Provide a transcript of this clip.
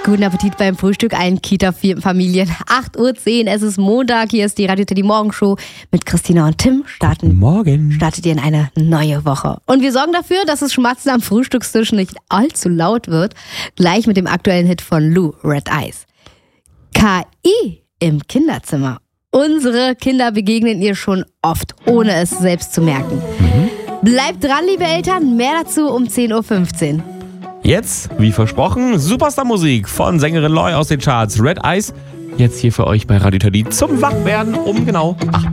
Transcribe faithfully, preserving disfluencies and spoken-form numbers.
Guten Appetit beim Frühstück allen Kita-Familien. acht Uhr zehn, es ist Montag, hier ist die Radio Teddy Morgenshow mit Christina und Tim. Starten, Morgen. Startet ihr in eine neue Woche. Und wir sorgen dafür, dass das Schmatzen am Frühstückstisch nicht allzu laut wird. Gleich mit dem aktuellen Hit von Lou, Red Eyes. K I im Kinderzimmer. Unsere Kinder begegnen ihr schon oft, ohne es selbst zu merken. Mhm. Bleibt dran, liebe Eltern, mehr dazu um zehn Uhr fünfzehn. Jetzt, wie versprochen, Superstar-Musik von Sängerin Loy aus den Charts. Red Eyes, jetzt hier für euch bei Radio Teddy zum Wachwerden um genau acht